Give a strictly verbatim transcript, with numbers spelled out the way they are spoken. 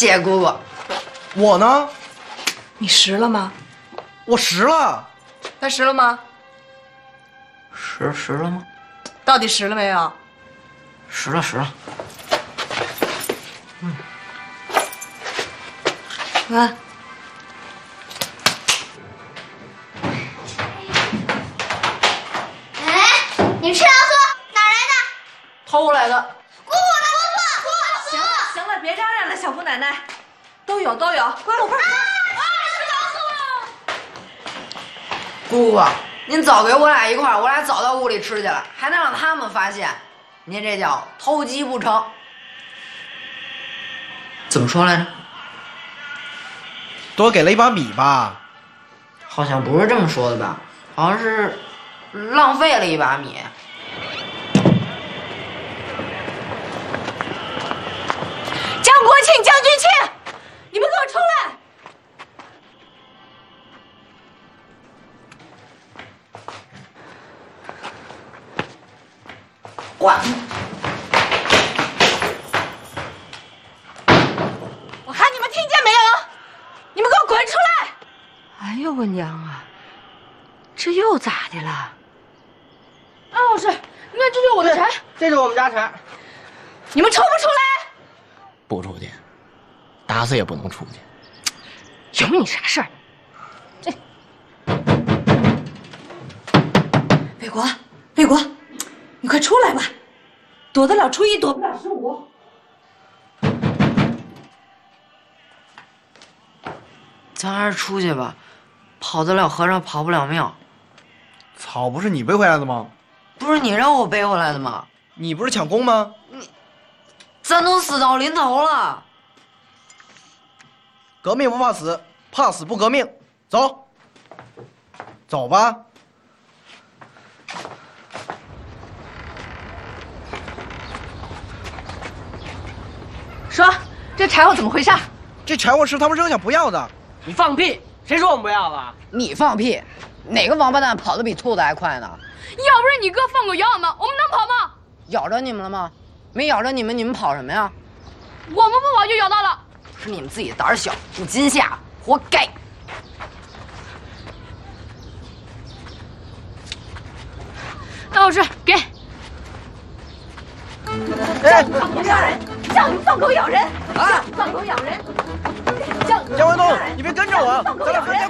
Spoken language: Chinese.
谢谢姑姑。 我呢？ 你识了吗？ 我识了。 他识了吗？ 识识了吗？ 到底识了没有？ 识了识了。嗯。 啊。 你吃老鼠哪来的？ 偷来的。 姑姑的姑姑， 行了行了，别嚷嚷了，小姑奶奶，都有都有，快快快！ 啊，吃老鼠！ 姑姑，您早给我俩一块儿，我俩早到屋里吃去了，还能让他们发现，您这叫偷鸡不成。怎么说来着？ 多给了一把米吧？ 好像不是这么说的吧？好像是。 浪费了一把米。 张国庆、江军庆，你们给我出来！ 滚！ 我喊你们听见没有？你们给我滚出来！ 哎呦我娘啊！这又咋的了？ 安老师，你看，这就是我的柴， 这是我们家柴。 你们出不出来？ 不出去，打死也不能出去。 有你啥事儿？ 这，北国，北国，你快出来吧！躲得了初一，躲不了十五。 咱还是出去吧，跑得了和尚跑不了庙。 草不是你背回来的吗？ 不是你让我背回来的吗？ 你不是抢功吗？ 你，咱都死到临头了。 革命不怕死，怕死不革命。走，走吧。 说，这柴火怎么回事？ 这柴火是他们扔下不要的。 你放屁！谁说我们不要了？ 你放屁！哪个王八蛋跑得比兔子还快呢？ 要不是你哥放狗咬我们，我们能跑吗？ 咬着你们了吗？没咬着你们，你们跑什么呀？ 我们不跑就咬到了。 是你们自己胆小，不惊吓，活该！ 安老师，给。 哎， 放狗咬人！叫你们放狗咬人！ 啊！ 放狗咬人！ 姜文东，你别跟着我，咱俩分开。